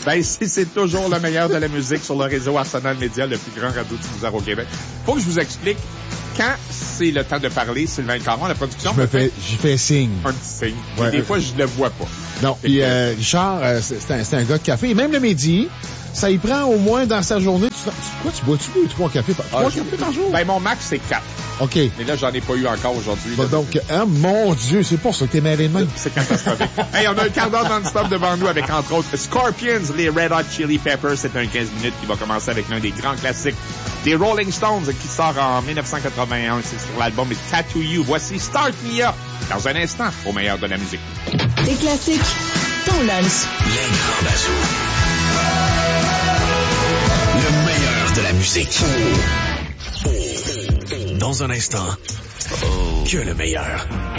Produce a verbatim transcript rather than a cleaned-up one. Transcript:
Ben, c'est, c'est toujours le meilleur de la musique sur le réseau Arsenal Média, le plus grand radio-diffuseur au Québec. Faut que je vous explique. Quand c'est le temps de parler, Sylvain Caron, la production... Je me fais, j'y fais signe. Un petit signe. Ouais, Et des euh, fois, je le vois pas. Non, puis euh, Richard, euh, c'est, c'est, un, c'est un gars de café. Et même le midi, ça y prend au moins dans sa journée. Tu, tu, quoi, tu bois-tu deux ou trois cafés par, trois ah, cafés par jour? Ben, mon max, c'est quatre. OK. Mais là, j'en ai pas eu encore aujourd'hui. Bon, là, donc, hein, mon Dieu, c'est pour ça que t'es mêlé de même. C'est catastrophique. Hey, on a un quart d'heure non-stop devant nous avec, entre autres, Scorpions, les Red Hot Chili Peppers. C'est un quinze minutes qui va commencer avec l'un des grands classiques des Rolling Stones qui sort en dix-neuf cent quatre-vingt-un. C'est sur l'album Tattoo You. Voici Start Me Up dans un instant au meilleur de la musique. Les classiques, ton lunch. Les grands bazous. Le meilleur de la musique. Dans un instant, que le meilleur.